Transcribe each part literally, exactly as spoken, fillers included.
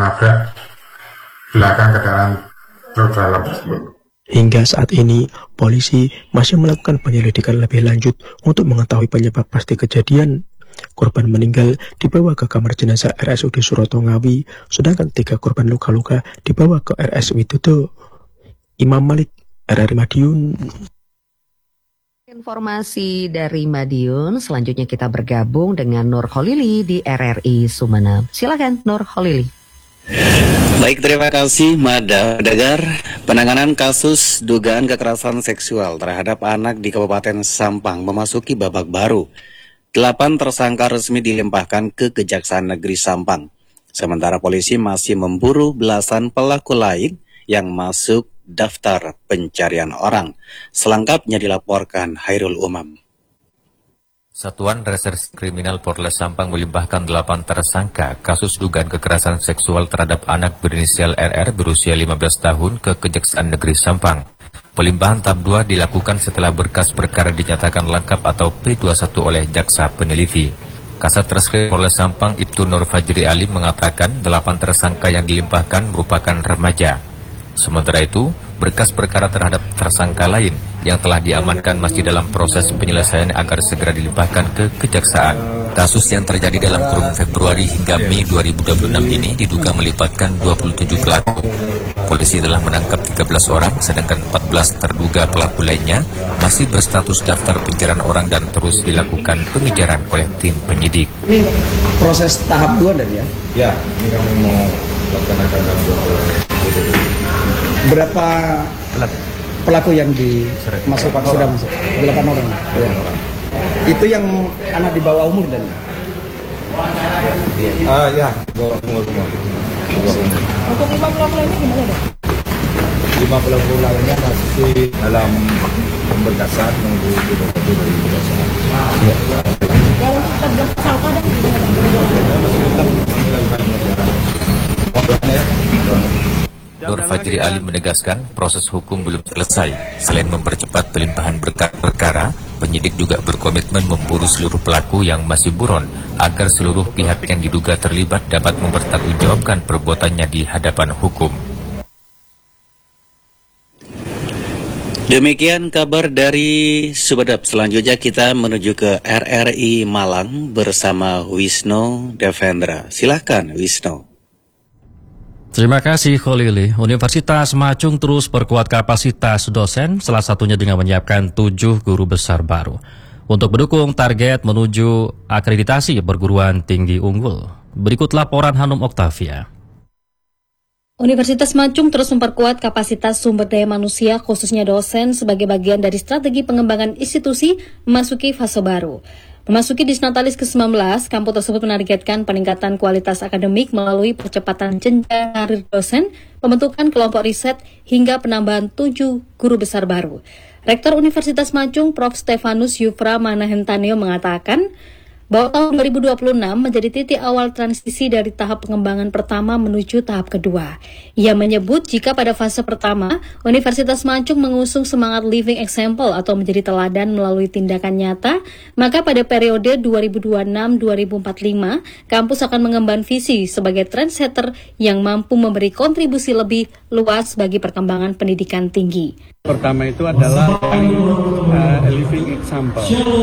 menabrak belakang kendaraan truk trailer tersebut. Hingga saat ini, polisi masih melakukan penyelidikan lebih lanjut untuk mengetahui penyebab pasti kejadian. Korban meninggal dibawa ke kamar jenazah R S U D Suroto Ngawi, sedangkan tiga korban luka-luka dibawa ke R S Widodo. Imam Malik, R R I Madiun. Informasi dari Madiun, selanjutnya kita bergabung dengan Nur Kholili di R R I Sumeneb. Silakan Nur Kholili. Baik, terima kasih Mada. Dengar, penanganan kasus dugaan kekerasan seksual terhadap anak di Kabupaten Sampang memasuki babak baru. Delapan tersangka resmi dilimpahkan ke Kejaksaan Negeri Sampang. Sementara polisi masih memburu belasan pelaku lain yang masuk daftar pencarian orang. Selengkapnya dilaporkan Hairul Umam. Satuan Reserse Kriminal Polres Sampang melimpahkan delapan tersangka kasus dugaan kekerasan seksual terhadap anak berinisial R R berusia lima belas tahun ke Kejaksaan Negeri Sampang. Pelimpahan tahap dua dilakukan setelah berkas perkara dinyatakan lengkap atau P dua puluh satu oleh jaksa peneliti. Kasat Reskrim Polres Sampang Ibtu Nur Fajri Ali mengatakan delapan tersangka yang dilimpahkan merupakan remaja. Sementara itu, berkas perkara terhadap tersangka lain yang telah diamankan masih dalam proses penyelesaian agar segera dilimpahkan ke kejaksaan. Kasus yang terjadi dalam kurun Februari hingga Mei dua ribu dua puluh enam ini diduga melibatkan dua puluh tujuh pelaku. Polisi telah menangkap tiga belas orang, sedangkan empat belas terduga pelaku lainnya masih berstatus daftar pencarian orang dan terus dilakukan pengejaran oleh tim penyidik. Ini proses tahap dua dari ya? Ya, ini kami mau laksanakan tahap dua. Berapa pelaku yang dimasukkan sudah masuk? Delapan orang. Ya. Itu yang anak di bawah umur dan? Ah ya, bawah umur semua. Untuk lima pelaku lainnya gimana deh? Lima pelaku lainnya masih dalam pemberkasan menunggu bukti dari kejaksaan. Ya. Kalau empat belas tersangka dan Nur Fajri Ali menegaskan proses hukum belum selesai. Selain mempercepat pelimpahan berkas perkara, penyidik juga berkomitmen memburu seluruh pelaku yang masih buron agar seluruh pihak yang diduga terlibat dapat mempertanggungjawabkan perbuatannya di hadapan hukum. Demikian kabar dari Sumeneb. Selanjutnya kita menuju ke R R I Malang bersama Wisnu Devendra. Silakan Wisnu. Terima kasih Kholili. Universitas Macung terus perkuat kapasitas dosen, salah satunya dengan menyiapkan tujuh guru besar baru untuk mendukung target menuju akreditasi perguruan tinggi unggul. Berikut laporan Hanum Oktavia. Universitas Macung terus memperkuat kapasitas sumber daya manusia khususnya dosen sebagai bagian dari strategi pengembangan institusi memasuki fase baru. Memasuki Disnatalis ke sembilan belas, kampus tersebut menargetkan peningkatan kualitas akademik melalui percepatan jenjang karir dosen, pembentukan kelompok riset, hingga penambahan tujuh guru besar baru. Rektor Universitas Macung, Profesor Stefanus Yufra Manahentaneo mengatakan bahwa tahun dua ribu dua puluh enam menjadi titik awal transisi dari tahap pengembangan pertama menuju tahap kedua. Ia menyebut jika pada fase pertama, Universitas Macung mengusung semangat living example atau menjadi teladan melalui tindakan nyata, maka pada periode dua ribu dua puluh enam sampai dua ribu empat puluh lima, kampus akan mengemban visi sebagai trendsetter yang mampu memberi kontribusi lebih luas bagi perkembangan pendidikan tinggi. Pertama itu adalah uh, living example,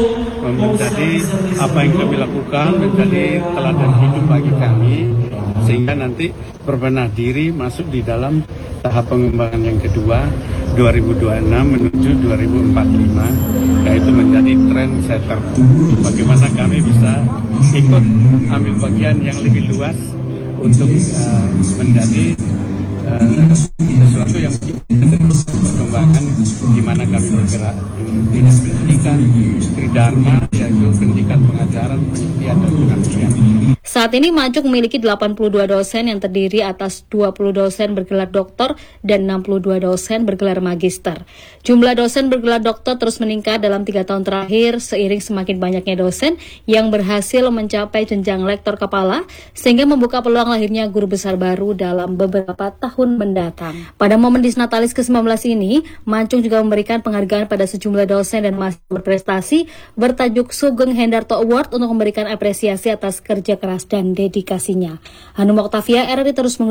menjadi apa yang kami lakukan menjadi teladan hidup bagi kami, sehingga nanti berbenah diri masuk di dalam tahap pengembangan yang kedua dua ribu dua puluh enam menuju dua ribu empat puluh lima, yaitu menjadi trendsetter. Bagaimana kami bisa ikut ambil bagian yang lebih luas untuk uh, menjadi uh, sesuatu yang perkembangan di mana kami bergerak di pendidikan tridharma, yaitu pendidikan, pengajaran, penelitian, dan pengabdian. Saat ini Macung memiliki delapan puluh dua dosen yang terdiri atas dua puluh dosen bergelar doktor dan enam puluh dua dosen bergelar magister. Jumlah dosen bergelar doktor terus meningkat dalam tiga tahun terakhir seiring semakin banyaknya dosen yang berhasil mencapai jenjang lektor kepala sehingga membuka peluang lahirnya guru besar baru dalam beberapa tahun mendatang. Pada momen Disnatalis ke sembilan belas ini, Macung juga memberikan penghargaan pada sejumlah dosen dan mahasiswa berprestasi bertajuk Sugeng Hendarto Award untuk memberikan apresiasi atas kerja keras dan dedikasinya. Hanum Oktavia, R R I terus